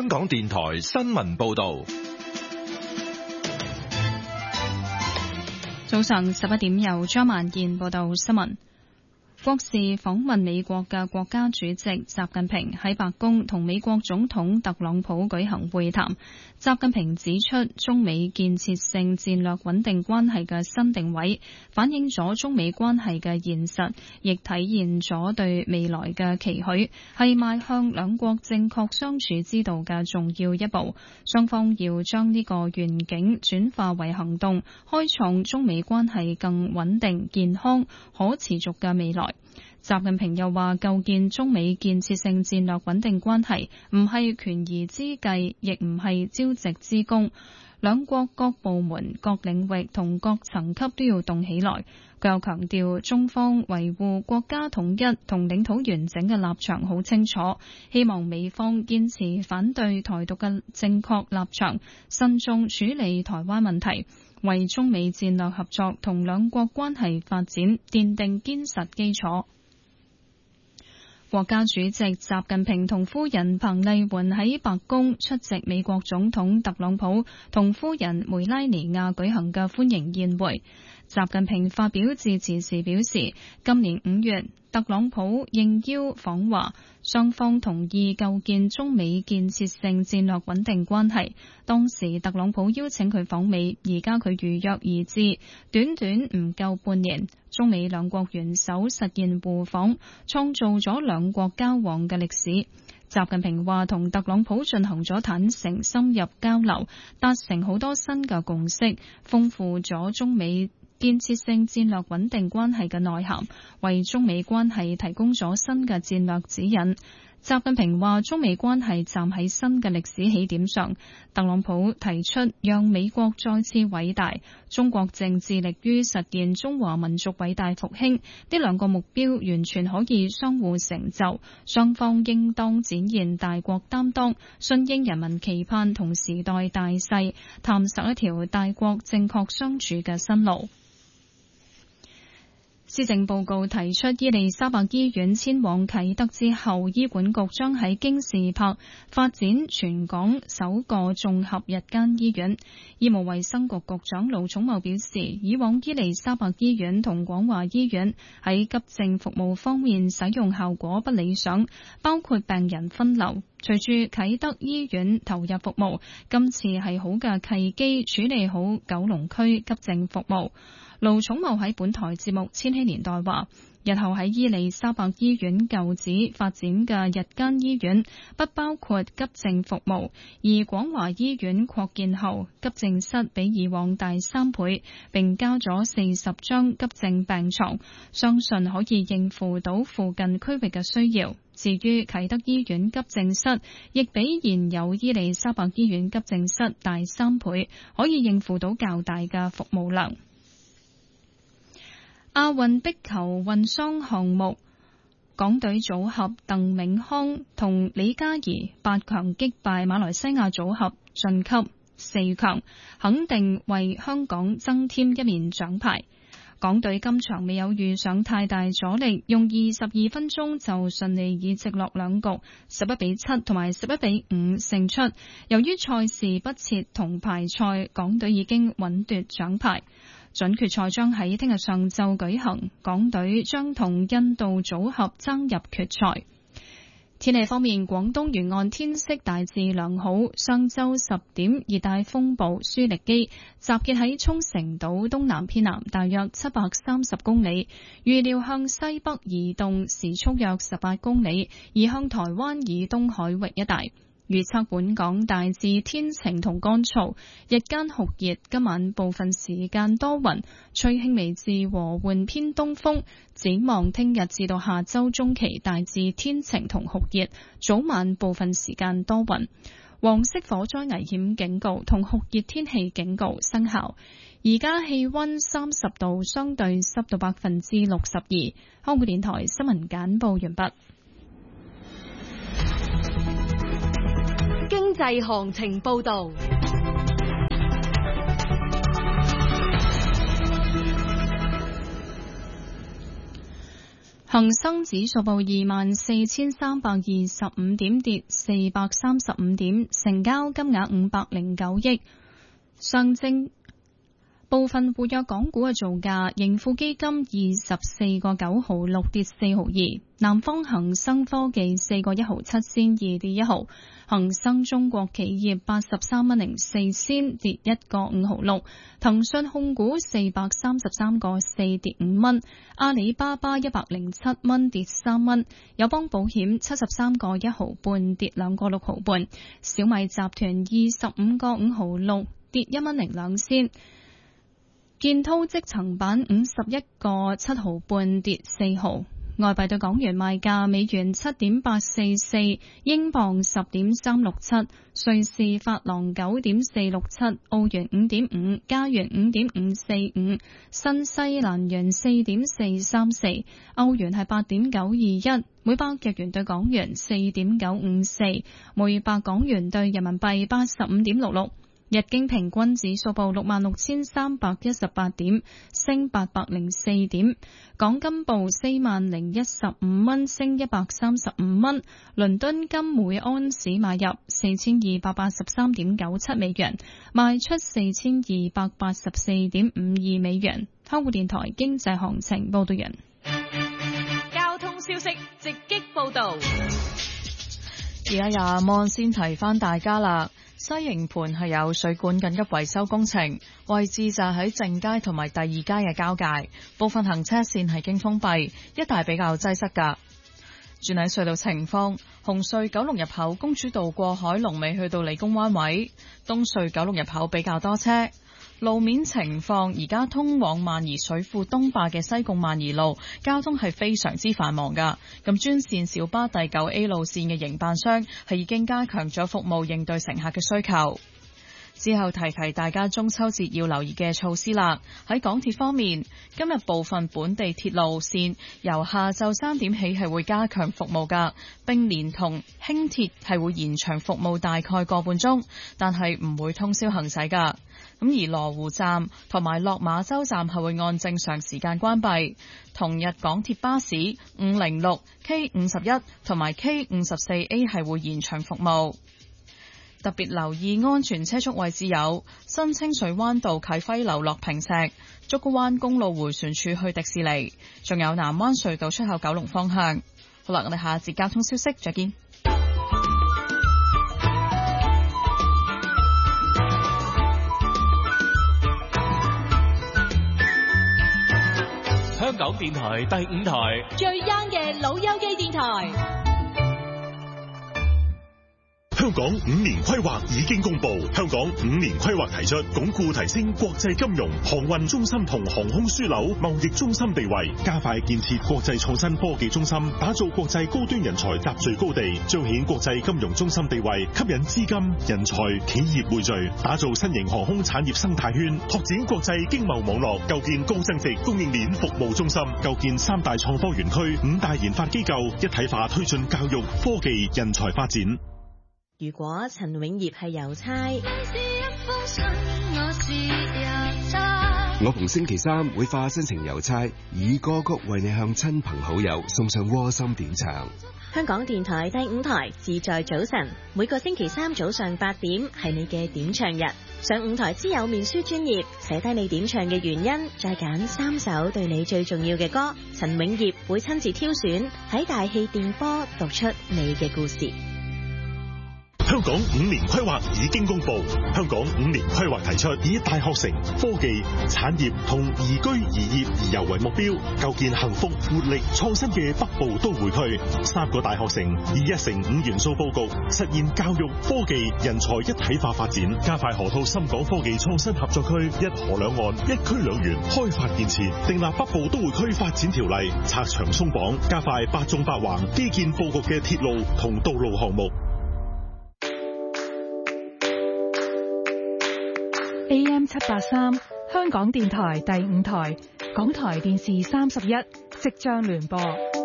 香港電台新聞報道。 早上11點，由張曼燕報道新聞。國事訪問美國嘅國家主席習近平喺白宮同美國總統特朗普舉行會談。習近平指出，中美建設性戰略穩定關係嘅新定位，反映咗中美關係嘅現實，亦體現咗對未來嘅期許，係邁向兩國正確相處之道嘅重要一步。雙方要將呢個願景轉化為行動，開創中美關係更穩定、健康、可持續嘅未來。習近平又話，構建中美建設性戰略穩定關係唔係權宜之計，亦唔係朝夕之功，兩國各部門、各領域同各層級都要動起來。佢又強調，中方維護國家統一同領土完整嘅立場好清楚，希望美方堅持反對台獨嘅正確立場，慎重處理台灣問題，為中美戰略合作同兩國關係發展奠定堅實基礎。國家主席習近平同夫人彭麗媛喺白宮出席美國總統特朗普同夫人梅拉尼亞舉行嘅歡迎宴會。習近平發表致辭時表示，今年5月特朗普應邀訪華，雙方同意構建中美建設性戰略穩定關係。當時特朗普邀請佢訪美，而家佢如約而至，短短唔夠半年，中美兩國元首實現互訪，創造咗兩國交往嘅歷史。習近平話，同特朗普進行咗坦誠深入交流，達成好多新嘅共識，豐富咗中美建設性戰略穩定關係嘅內涵，為中美關係提供咗新嘅戰略指引。習近平話，中美關係站喺新嘅歷史起點上。特朗普提出讓美國再次偉大，中國正致力於實現中華民族偉大復興，呢兩個目標完全可以相互成就，雙方應當展現大國擔當，順應人民期盼同時代大勢，探索一條大國正確相處嘅新路。施政報告提出，伊利沙伯醫院遷往啟德之後，醫管局將喺京士柏發展全港首個綜合日間醫院。醫務衛生局局長盧寵茂表示，以往伊利沙伯醫院同廣華醫院喺急症服務方面使用效果不理想，包括病人分流。隨住啟德醫院投入服務，今次係好嘅契機，處理好九龍區急症服務。盧寵茂喺本台節目《千禧年代》話，日後喺伊利沙伯醫院舊址發展嘅日間醫院不包括急症服務，而廣華醫院擴建後，急症室比以往大3倍，並加咗40張急症病床，相信可以應付到附近區域嘅需要。至於啟德醫院急症室，亦比現有伊利沙伯醫院急症室大3倍，可以應付到較大嘅服務量。亞運壁球混雙項目，港隊組合鄧銘康同李嘉怡8強擊敗馬來西亞組合晉級4強，肯定為香港增添一面獎牌。港隊今場未有遇上太大阻力，用22分鐘就順利以直落兩局11-7同埋11-5勝出。由於賽事不設銅牌賽，港隊已經穩奪獎牌。準決賽將喺聽日上晝舉行，港隊將同印度組合爭入決賽。天氣方面，廣東沿岸天色大致良好。上晝10點，熱帶風暴舒力基集結喺沖繩島東南偏南大約730公里，預料向西北移動，時速約18公里，移向台灣以東海域一帶。預測本港大致天晴同乾燥，日間酷熱，今晚部分時間多雲，吹輕微至和緩偏東風。展望聽日至到下周中期，大致天晴同酷熱，早晚部分時間多雲。黃色火災危險警告同酷熱天氣警告生效。而家氣溫30度，相對濕度62%。香港電台新聞簡報完畢。 經濟行情報道。 恒生指數報24,325點，跌435點，成交金額509億。上證部分活躍港股嘅造價，盈富基金24個9毫6跌4毫2，南方恒生科技4個1毫7仙2跌1毫，恒生中國企業83蚊04仙跌1個5毫6，騰訊控股433個4跌5蚊，阿里巴巴107蚊跌3蚊，友邦保險73個1毫半跌2個6毫半，小米集團25個5毫6跌1蚊02仙。建滔積層板51個7毫半跌4毫，外幣對港元賣價：美元7.844，英鎊10.367，瑞士法郎9.467，澳元5.5，加元5.545，新西蘭元4.434，歐元係8.921，每百日元對港元4.954，每百港元對人民幣85.66。日經平均指數報66,318點，升804點。港金報40,015蚊，升135蚊。倫敦金每安士買入4283.97美元，賣出4284.52美元。香港電台經濟行情報道人。 交通消息直擊報道。 而家阿望先提翻大家啦。西營盤係有水管緊急維修工程，位置就喺正街同埋第二街嘅交界，部分行車線係經封閉，一帶比較擠塞㗎。轉喺隧道情況，紅隧九龍入口公主道過海龍尾去到理工灣位，東隧九龍入口比較多車。路面情況，而家通往萬宜水庫東壩嘅西貢萬宜路交通係非常之繁忙噶。咁專線小巴第9A 路線嘅營辦商係已經加強咗服務，應對乘客嘅需求。之後提大家中秋節要留意嘅措施啦。喺港鐵方面，今日部分本地鐵路線由下晝3點起係會加強服務噶，並連同輕鐵係會延長服務大概個半鐘，但係唔會通宵行駛噶。咁而羅湖站同埋落馬洲站係會按正常時間關閉。同日港鐵巴士506、K51 同埋 K54A 係會延長服務。特別留意安全車速位置有新清水灣道啟輝樓落坪石、竹篙灣公路迴旋處去迪士尼，仲有南灣隧道出口九龍方向。好啦，我哋下一節交通消息再見。 香港電台第5台最 young 嘅老友記電台。 香港5年規劃已經公布，香港5年規劃提出鞏固提升國際金融、航運中心同航空樞紐貿易中心地位，加快建設國際創新科技中心，打造國際高端人才集聚高地，彰顯國際金融中心地位，吸引資金、人才、企業匯聚，打造新型航空產業生態圈，拓展國際經貿網絡，構建高增值供應鏈服務中心，構建3大創科園區、5大研發機構，一體化推進教育、科技、人才發展。 如果陳永業係郵差， 我逢星期3會化身成郵差，以歌曲為你向親朋好友送上窩心點唱。 香港電台第5台自在早晨，每個星期3早上8點係你嘅點唱日。上5台之友面書專頁寫低你點唱嘅原因，再揀3首對你最重要嘅歌，陳永業會親自挑選，喺大氣電波讀出你嘅故事。 香港5年規劃已經公布，香港5年規劃提出以大學城、科技、產業同宜居宜業宜遊為目標，構建幸福、活力、創新嘅北部都會區。3個大學城以1城5元素佈局，實現教育、科技、人才一體化發展，加快河套深港科技創新合作區、一河兩岸、一區兩園開發建設，訂立北部都會區發展條例，拆牆鬆綁，加快8縱8橫基建佈局嘅鐵路同道路項目。 AM 783，香港電台第5台，港台電視31，即將聯播。